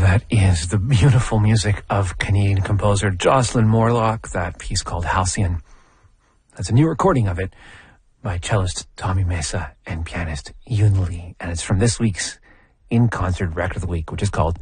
That is the beautiful music of Canadian composer Jocelyn Morlock, that piece called Halcyon. That's a new recording of it by cellist Tommy Mesa and pianist Yun Lee, and it's from this week's In Concert Record of the Week, which is called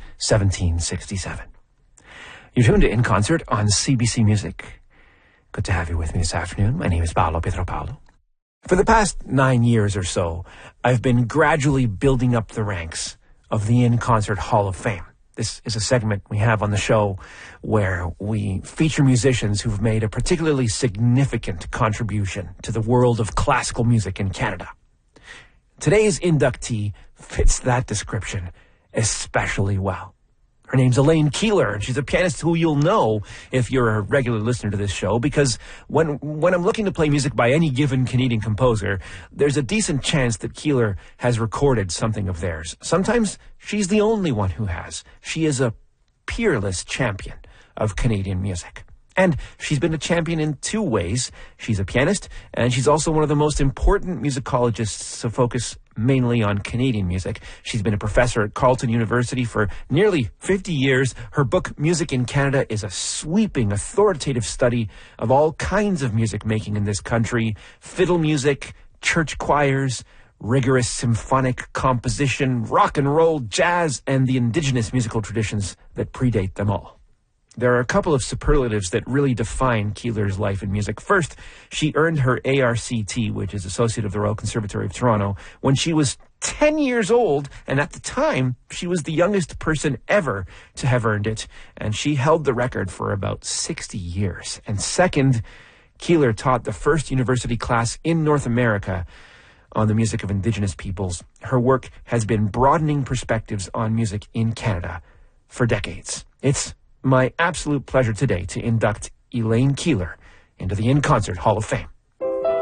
1767. You're tuned to In Concert on CBC Music. Good to have you with me this afternoon. My name is Paolo Pietropalo. For the past 9 years or so, I've been gradually building up the ranks of the In Concert Hall of Fame. This is a segment we have on the show where we feature musicians who've made a particularly significant contribution to the world of classical music in Canada. Today's inductee fits that description especially well. Her name's Elaine Keillor, and she's a pianist who you'll know if you're a regular listener to this show, because when I'm looking to play music by any given Canadian composer, there's a decent chance that Keillor has recorded something of theirs. Sometimes she's the only one who has. She is a peerless champion of Canadian music. And she's been a champion in two ways. She's a pianist, and she's also one of the most important musicologists to focus mainly on Canadian music. She's been a professor at Carleton University for nearly 50 years. Her book, Music in Canada, is a sweeping, authoritative study of all kinds of music making in this country: fiddle music, church choirs, rigorous symphonic composition, rock and roll, jazz, and the indigenous musical traditions that predate them all. There are a couple of superlatives that really define Keillor's life in music. First, she earned her ARCT, which is Associate of the Royal Conservatory of Toronto, when she was 10 years old, and at the time, she was the youngest person ever to have earned it, and she held the record for about 60 years. And second, Keillor taught the first university class in North America on the music of Indigenous peoples. Her work has been broadening perspectives on music in Canada for decades. It's my absolute pleasure today to induct Elaine Keillor into the In Concert Hall of Fame.